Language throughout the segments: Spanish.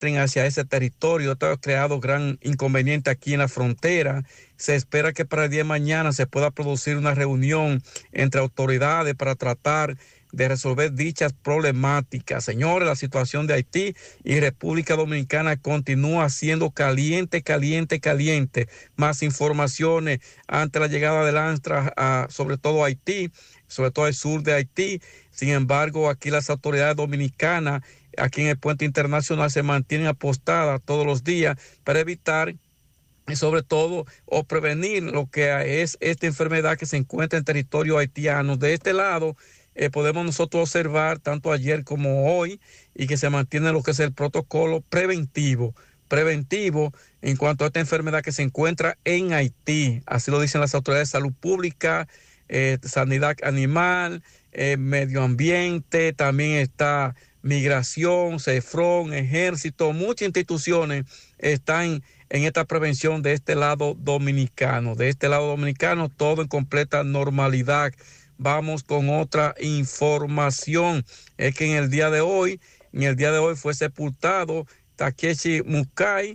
entren hacia ese territorio. Esto ha creado gran inconveniente aquí en la frontera. Se espera que para el día de mañana se pueda producir una reunión entre autoridades para tratar de resolver dichas problemáticas. Señores, la situación de Haití y República Dominicana continúa siendo caliente. Más informaciones ante la llegada del ANSTRA, sobre todo a Haití, sobre todo al sur de Haití. Sin embargo, aquí las autoridades dominicanas, aquí en el puente internacional, se mantienen apostadas todos los días para evitar y sobre todo o prevenir lo que es esta enfermedad que se encuentra en territorio haitiano. De este lado, podemos nosotros observar tanto ayer como hoy y que se mantiene lo que es el protocolo preventivo en cuanto a esta enfermedad que se encuentra en Haití. Así lo dicen las autoridades de salud pública, sanidad animal, medio ambiente, también está migración, CEFRON, ejército. Muchas instituciones están en esta prevención de este lado dominicano. De este lado dominicano, todo en completa normalidad. Vamos con otra información. Es que en el día de hoy fue sepultado Tokichi Mukai,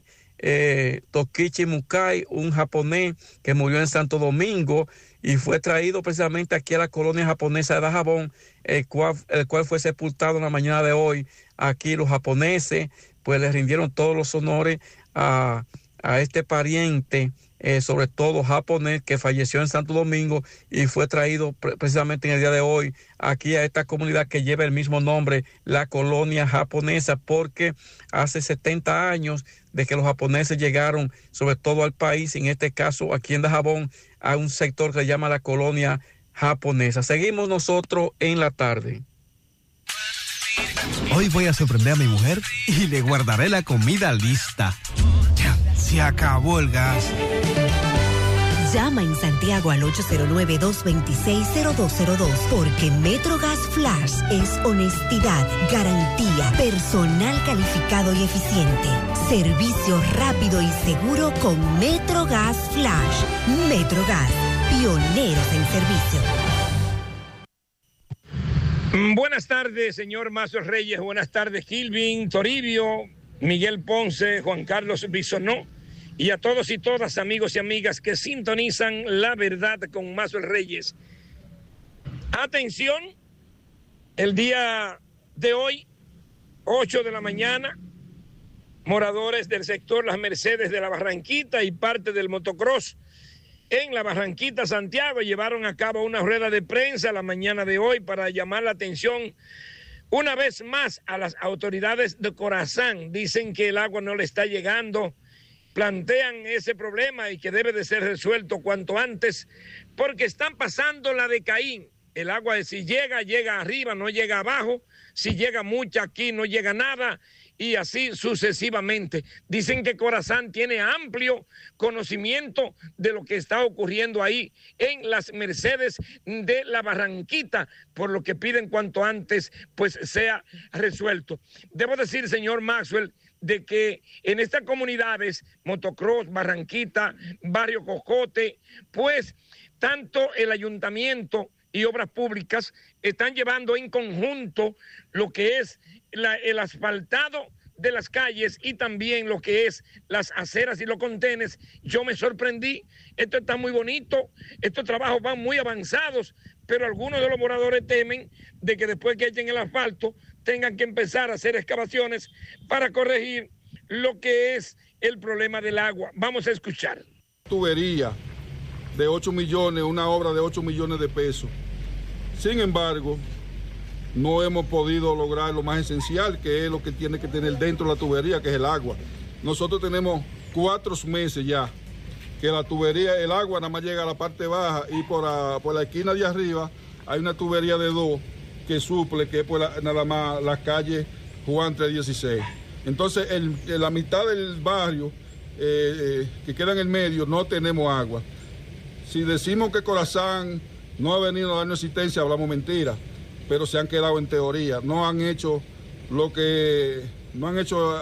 un japonés que murió en Santo Domingo y fue traído precisamente aquí a la colonia japonesa de Dajabón, el cual fue sepultado en la mañana de hoy. Aquí los japoneses pues le rindieron todos los honores a este pariente, sobre todo japonés, que falleció en Santo Domingo y fue traído precisamente en el día de hoy aquí a esta comunidad que lleva el mismo nombre, la colonia japonesa, porque hace 70 años de que los japoneses llegaron sobre todo al país, en este caso aquí en Dajabón, a un sector que se llama la colonia japonesa. Seguimos nosotros en la tarde. Hoy voy a sorprender a mi mujer y le guardaré la comida lista. Ya, se acabó el gas. Llama en Santiago al 809-226-0202 porque MetroGas Flash es honestidad, garantía, personal calificado y eficiente, servicio rápido y seguro con MetroGas Flash. MetroGas, pioneros en servicio. Buenas tardes, señor Mazo Reyes. Buenas tardes, Kilvin, Toribio, Miguel Ponce, Juan Carlos Bisonó. Y a todos y todas, amigos y amigas que sintonizan La Verdad con Mazo Reyes. Atención, el día de hoy, 8 de la mañana, moradores del sector Las Mercedes de la Barranquita y parte del motocross en la Barranquita, Santiago, llevaron a cabo una rueda de prensa la mañana de hoy para llamar la atención una vez más a las autoridades de Corazán. Dicen que el agua no le está llegando, plantean ese problema y que debe de ser resuelto cuanto antes, porque están pasando la de Caín. El agua, si llega, llega arriba, no llega abajo. Si llega mucha aquí, no llega nada. Y así sucesivamente. Dicen que Corazán tiene amplio conocimiento de lo que está ocurriendo ahí en Las Mercedes de la Barranquita, por lo que piden cuanto antes pues sea resuelto. Debo decir, señor Maxwell, de que en estas comunidades, Motocross, Barranquita, Barrio Cocote, pues tanto el ayuntamiento y obras públicas están llevando en conjunto lo que es el asfaltado de las calles y también lo que es las aceras y los contenes. Yo me sorprendí, esto está muy bonito, estos trabajos van muy avanzados, pero algunos de los moradores temen de que después que echen el asfalto tengan que empezar a hacer excavaciones para corregir lo que es el problema del agua. Vamos a escuchar. Tubería de 8 millones, una obra de 8 millones de pesos. Sin embargo, no hemos podido lograr lo más esencial, que es lo que tiene que tener dentro de la tubería, que es el agua. Nosotros tenemos 4 meses ya que la tubería, el agua nada más llega a la parte baja y por la esquina de arriba hay una tubería de 2 que suple, que es por nada más la calle Juan 316. Entonces, en la mitad del barrio que queda en el medio no tenemos agua. Si decimos que Corazán no ha venido a darnos asistencia, hablamos mentira, pero se han quedado en teoría. No han hecho lo que... No han hecho...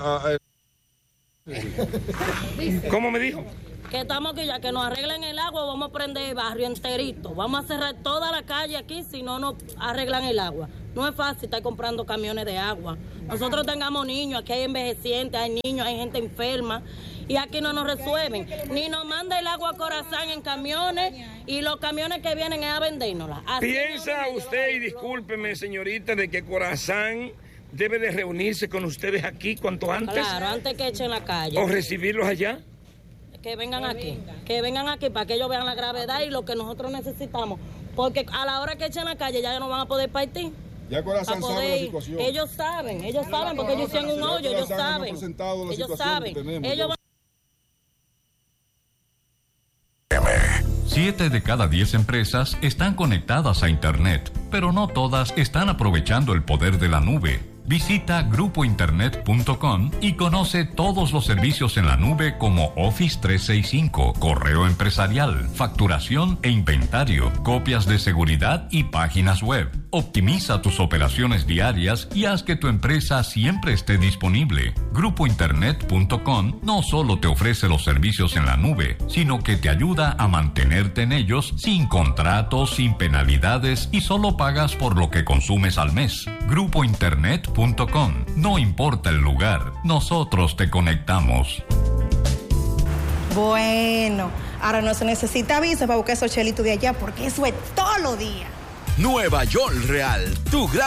¿Cómo me dijo? Que estamos aquí ya, que nos arreglen el agua, vamos a prender el barrio enterito. Vamos a cerrar toda la calle aquí si no nos arreglan el agua. No es fácil estar comprando camiones de agua, nosotros tengamos niños, aquí hay envejecientes, hay niños, hay gente enferma. Y aquí no nos resuelven, ni nos manda el agua a Corazán en camiones y los camiones que vienen es a vendérnosla. ¿Piensa usted, y discúlpeme señorita, de que Corazán debe de reunirse con ustedes aquí cuanto antes? Claro, antes que echen la calle. ¿O recibirlos allá? Que vengan aquí para que ellos vean la gravedad y lo que nosotros necesitamos. Porque a la hora que echen la calle ya no van a poder partir. Ya Corazán sabe la situación. Ellos saben porque ellos hicieron un hoyo, ellos saben. Ellos saben. Ellos van... 7 de cada 10 empresas están conectadas a Internet, pero no todas están aprovechando el poder de la nube. Visita grupointernet.com y conoce todos los servicios en la nube como Office 365, correo empresarial, facturación e inventario, copias de seguridad y páginas web. Optimiza tus operaciones diarias y haz que tu empresa siempre esté disponible. Grupointernet.com no solo te ofrece los servicios en la nube, sino que te ayuda a mantenerte en ellos sin contratos, sin penalidades y solo pagas por lo que consumes al mes. Grupointernet.com. No importa el lugar, nosotros te conectamos. Bueno, ahora no se necesita visa para buscar esos chelitos de allá porque eso es todos los días. Nueva York Real, tu gran